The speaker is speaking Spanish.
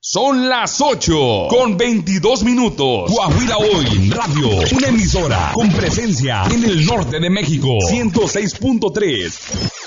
Son las 8:22. Coahuila Hoy Radio, una emisora con presencia en el norte de México. 106.3.